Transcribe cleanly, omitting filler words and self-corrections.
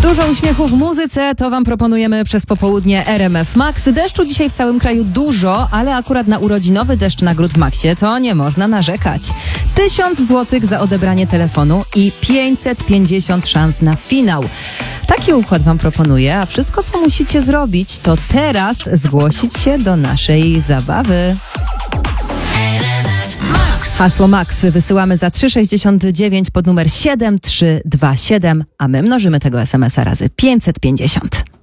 Dużo uśmiechu w muzyce, to wam proponujemy przez popołudnie RMF Max. Deszczu dzisiaj w całym kraju dużo, ale akurat na urodzinowy deszcz nagród w Maxie to nie można narzekać. 1000 zł za odebranie telefonu i 550 szans na finał. Taki układ wam proponuję, a wszystko co musicie zrobić to teraz zgłosić się do naszej zabawy. Hasło Max wysyłamy za 3,69 pod numer 7327, a my mnożymy tego SMS-a razy 550.